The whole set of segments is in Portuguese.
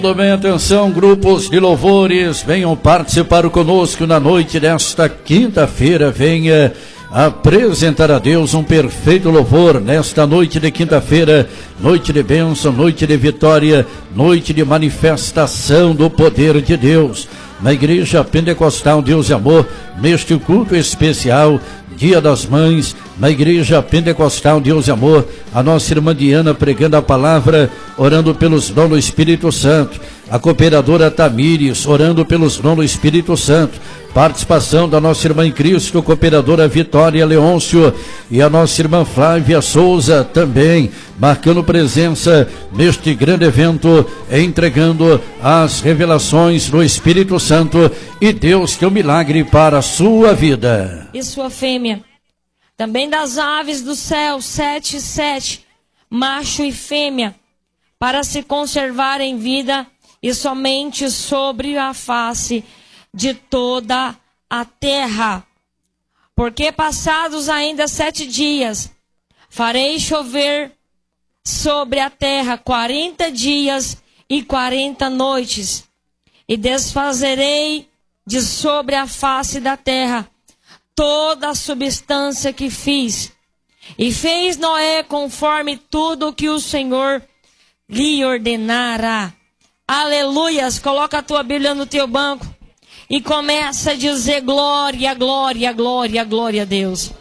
Tudo bem, atenção, grupos de louvores, venham participar conosco na noite desta quinta-feira. Venha apresentar a Deus um perfeito louvor nesta noite de quinta-feira, noite de bênção, noite de vitória, noite de manifestação do poder de Deus. Na Igreja Pentecostal Deus e Amor, neste culto especial, Dia das Mães, na Igreja Pentecostal Deus e Amor, a nossa irmã Diana pregando a palavra, orando pelos dons do Espírito Santo, a cooperadora Tamires orando pelos dons do Espírito Santo, participação da nossa irmã em Cristo, cooperadora Vitória Leôncio, e a nossa irmã Flávia Souza também, marcando presença neste grande evento, entregando as revelações do Espírito Santo, e Deus tem um milagre para a sua vida. E sua fêmea, também das aves do céu, 7 e 7, macho e fêmea, para se conservar em vida e somente sobre a face de toda a terra. Porque passados ainda 7 dias, farei chover sobre a terra 40 dias e 40 noites, e desfazerei de sobre a face da terra toda a substância que fiz. E fez Noé conforme tudo o que o Senhor lhe ordenara. Aleluias! Coloca a tua Bíblia no teu banco e começa a dizer glória, glória, glória, glória a Deus.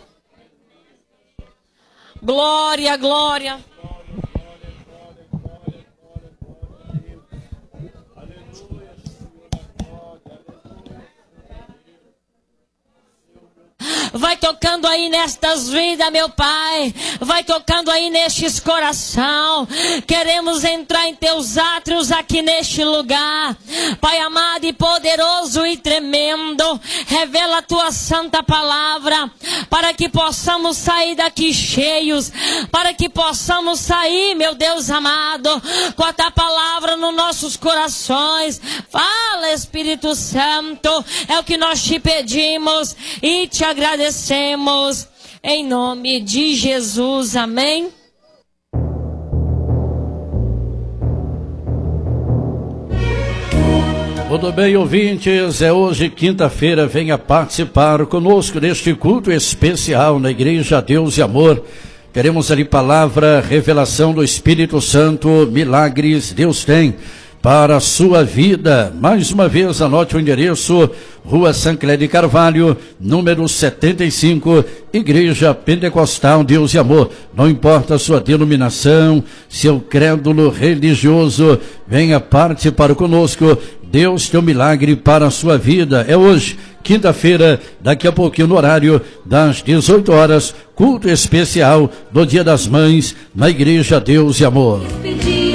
Glória, glória. Vai tocando aí nestas vidas, meu Pai. Vai tocando aí nestes coração. Queremos entrar em teus átrios aqui neste lugar. Pai amado e poderoso e tremendo, revela a tua santa palavra, para que possamos sair daqui cheios, para que possamos sair, meu Deus amado, com a tua palavra nos nossos corações. Fala, Espírito Santo, é o que nós te pedimos e te agradecemos, em nome de Jesus, amém. Tudo bem, ouvintes, é hoje quinta-feira, venha participar conosco neste culto especial na Igreja Deus e Amor. Teremos ali palavra, revelação do Espírito Santo, milagres Deus tem para a sua vida. Mais uma vez, anote o endereço: Rua Sancler de Carvalho, número 75, Igreja Pentecostal Deus e Amor. Não importa a sua denominação, seu crédulo religioso, venha participar conosco. Deus tem um milagre para a sua vida. É hoje, quinta-feira, daqui a pouquinho no horário das 18 horas, culto especial do Dia das Mães na Igreja Deus e Amor.